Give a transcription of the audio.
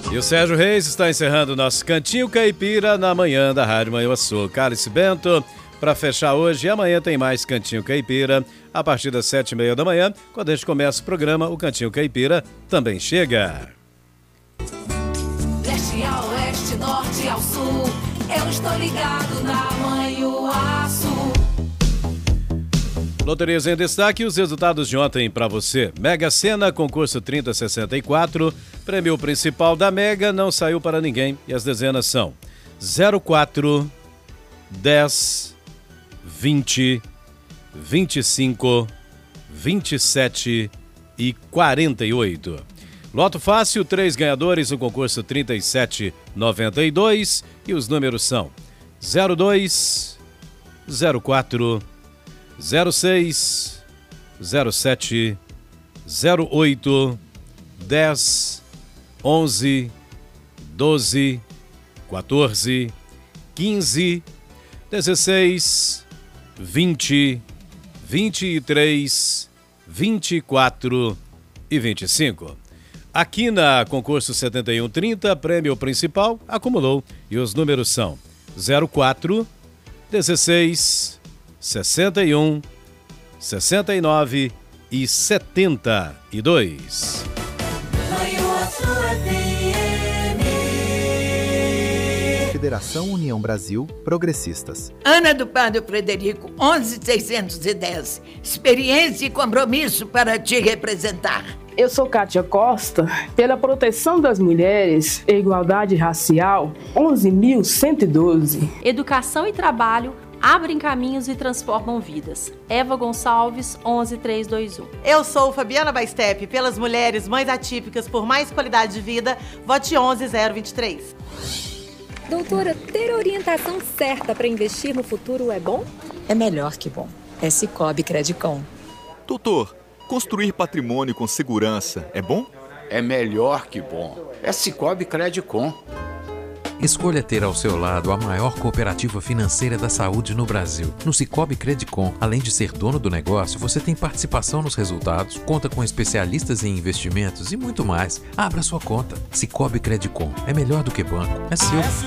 E o Sérgio Reis está encerrando o nosso Cantinho Caipira na manhã da Rádio Manhuaçu. Cálice Bento, para fechar hoje e amanhã tem mais Cantinho Caipira a partir das 7h30 da manhã. Quando a gente começa o programa, o Cantinho Caipira também chega. Leste a oeste, norte ao sul, eu estou ligado na Manhuaçu. Loterias em destaque, os resultados de ontem para você. Mega Sena, concurso 3064, prêmio principal da Mega não saiu para ninguém e as dezenas são 04, 10, 20, 25, 27 e 48. Loto Fácil, 3 ganhadores no concurso 3792 e os números são 02, 04, 06, 07, 08, 10, 11, 12, 14, 15, 16, 20, 23, 24 e 25. Aqui na concurso 7130, prêmio principal acumulou e os números são 04, 16, 61, 69 e 72. Federação União Brasil Progressistas. Ana do Padre Frederico, 11610. Experiência e compromisso para te representar. Eu sou Kátia Costa, pela proteção das mulheres e igualdade racial, 11.112. Educação e trabalho abrem caminhos e transformam vidas. Eva Gonçalves, 11321. Eu sou Fabiana Baistep, pelas mulheres mães atípicas por mais qualidade de vida, vote 11023. Doutora, ter orientação certa para investir no futuro é bom? É melhor que bom. É Sicoob Credicom. Doutor, construir patrimônio com segurança é bom? É melhor que bom. É Sicoob Credicom. Escolha ter ao seu lado a maior cooperativa financeira da saúde no Brasil. No Sicoob Credicom, além de ser dono do negócio, você tem participação nos resultados, conta com especialistas em investimentos e muito mais. Abra sua conta. Sicoob Credicom. É melhor do que banco. É seu.